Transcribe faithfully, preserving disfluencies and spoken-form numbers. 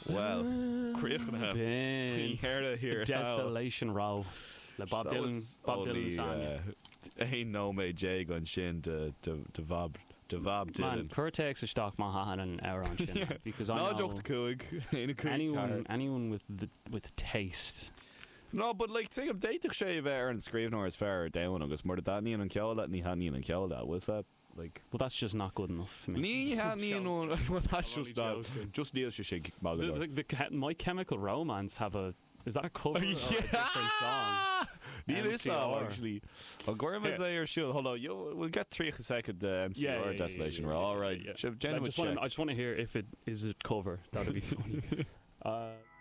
Well, críochanna Bin Héirde here. Desolation Row le Bob Dylan Bob Dylan song. Ain't no me Jay gon shin to to to Bob to Bob Dylan. Man, Cur takes a stock ma hahan an hour on shin Yeah. because I No know joke the coig. Ain't a coig. anyone anyone with the with taste. No, but like think of date sé bheith an scríbhneir is fear down agus mar daíon an ceolala ní haíon an ceolala. Was that like Well, that's just not good enough for me. ní haíon well that's I'm just only not joking. just níl sé sig mag. The, the, the, ca- My Chemical Romance have a is that a cover or a different song? Níl is M C R. that actually. Well, Gorman say or shield. Hold on, you we'll get three a second uh, M C R Yeah, yeah, yeah, Desolation yeah, Row. yeah, All right, yeah, yeah. Chef I Jen would just, wanna, check. I just want to hear if it is a cover. That'd be funny. uh,